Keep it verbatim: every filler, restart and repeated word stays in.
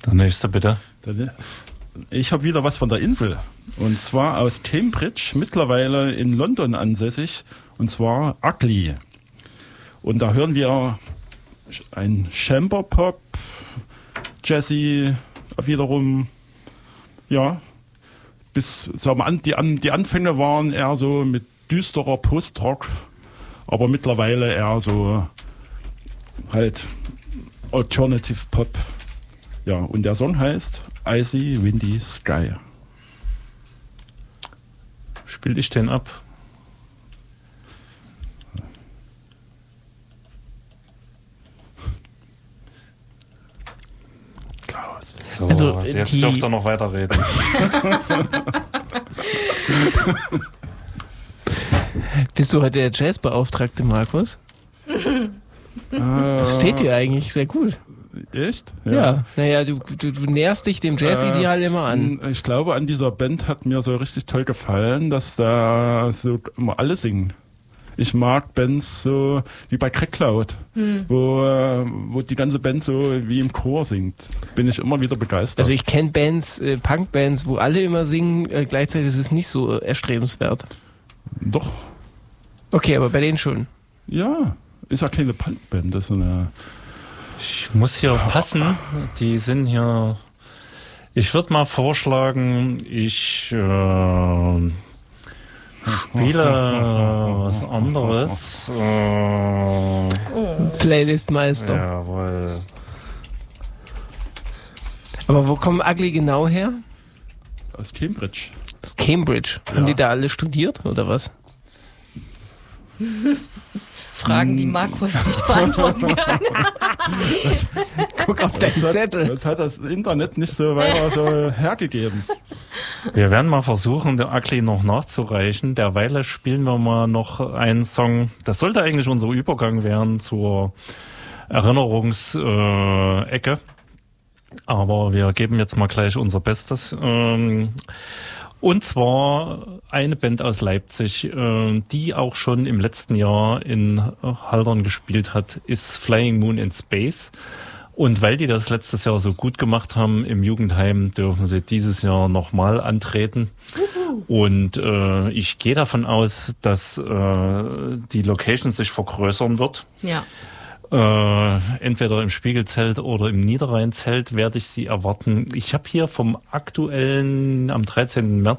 Der nächste bitte. Ich habe wieder was von der Insel. Und zwar aus Cambridge, mittlerweile in London ansässig. Und zwar Ugly. Und da hören wir ein Chamber-Pop, Jazzy, wiederum, ja, bis, sagen wir, an, die, an, die Anfänge waren eher so mit düsterer Post-Rock, aber mittlerweile eher so halt Alternative Pop. Ja, und der Song heißt Icy Windy Sky. Spiel ich den ab? Klaus. So, Also, jetzt die- dürft ihr noch weiterreden. Bist du heute der Jazzbeauftragte, Markus? Das steht dir eigentlich sehr gut. Echt? Ja. Naja, du, du, du näherst dich dem Jazz-Ideal Äh, immer an. Ich glaube, an dieser Band hat mir so richtig toll gefallen, dass da so immer alle singen. Ich mag Bands so wie bei Craig Cloud, hm. wo, äh, wo die ganze Band so wie im Chor singt. Bin ich immer wieder begeistert. Also ich kenne Bands, äh, Punk-Bands, wo alle immer singen, äh, gleichzeitig ist es nicht so äh, erstrebenswert. Doch. Okay, aber bei denen schon. Ja, ist ja keine Punkband, das ist eine... Ich muss hier passen. Die sind hier. Ich würde mal vorschlagen, ich äh, spiele was anderes. Äh, Playlist-Meister. Jawohl. Aber wo kommen Ugly genau her? Aus Cambridge. Aus Cambridge. Ja. Haben die da alle studiert oder was? Fragen, die Markus nicht beantworten kann. Guck auf deinen Das hat, Zettel. das hat das Internet nicht so weiter so hergegeben. Wir werden mal versuchen, der Ugly noch nachzureichen. Derweil spielen wir mal noch einen Song. Das sollte eigentlich unser Übergang werden zur Erinnerungsecke. Aber wir geben jetzt mal gleich unser Bestes. Ähm, Und zwar eine Band aus Leipzig, äh, die auch schon im letzten Jahr in Haldern gespielt hat, ist Flying Moon in Space. Und weil die das letztes Jahr so gut gemacht haben im Jugendheim, dürfen sie dieses Jahr nochmal antreten. Uhu. Und äh, ich gehe davon aus, dass äh, die Location sich vergrößern wird. Ja. Äh, entweder im Spiegelzelt oder im Niederrheinzelt werde ich sie erwarten. Ich habe hier vom aktuellen, am dreizehnten März